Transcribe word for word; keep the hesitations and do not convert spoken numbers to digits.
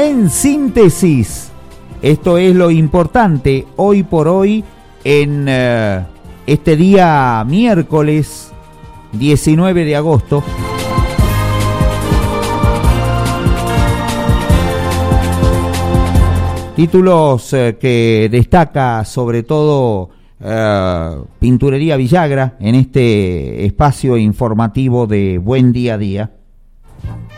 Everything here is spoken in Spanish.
En síntesis, esto es lo importante hoy por hoy en uh, este día miércoles diecinueve de agosto. Títulos uh, que destaca sobre todo uh, Pinturería Villagra en este espacio informativo de Buen Día a Día.